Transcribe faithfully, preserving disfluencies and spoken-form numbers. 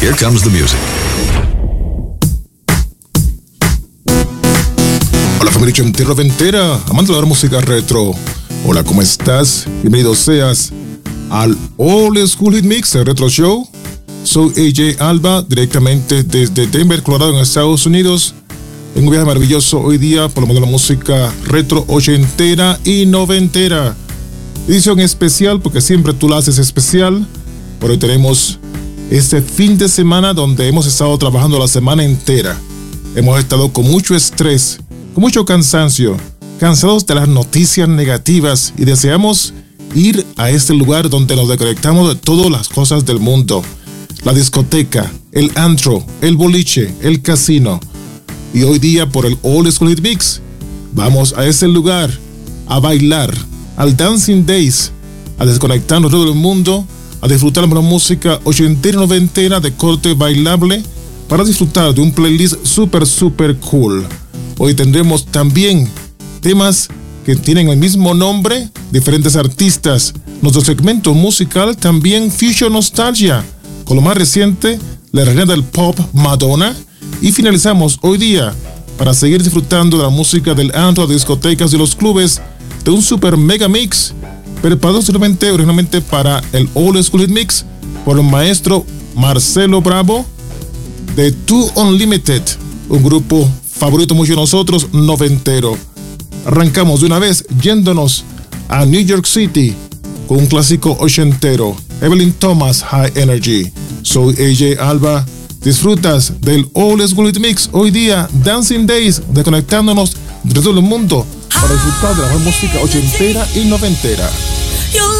Here comes the music. Hola familia ochentera noventera, amante de la música retro. Hola, ¿cómo estás? Bienvenido seas al Old School Hit Mix, el Retro Show. Soy A J Alba, directamente desde Denver, Colorado, en Estados Unidos. En un viaje maravilloso hoy día por lo menos la música retro ochentera y noventera. Edición especial porque siempre tú la haces especial. Por hoy tenemos este fin de semana donde hemos estado trabajando la semana entera. Hemos estado con mucho estrés, con mucho cansancio, cansados de las noticias negativas y deseamos ir a este lugar donde nos desconectamos de todas las cosas del mundo. La discoteca, el antro, el boliche, el casino. Y hoy día por el Old School Hit Mix vamos a ese lugar a bailar, al Dancing Days, a desconectarnos de todo el mundo, a disfrutar de la música ochentera y noventera de corte bailable para disfrutar de un playlist super super cool. Hoy tendremos también temas que tienen el mismo nombre, diferentes artistas. Nuestro segmento musical también Future Nostalgia, con lo más reciente, la reina del pop Madonna. Y finalizamos hoy día para seguir disfrutando de la música del antro, de discotecas y los clubes de un super mega mix preparado originalmente, originalmente para el Old School Hit Mix por el maestro Marcelo Bravo de Two Unlimited, un grupo favorito mucho de nosotros, noventero. Arrancamos de una vez yéndonos a New York City con un clásico ochentero, Evelyn Thomas, High Energy. Soy A J Alba. Disfrutas del Old School Hit Mix hoy día, Dancing Days, desconectándonos de todo el mundo para disfrutar de la mejor música ochentera y noventera.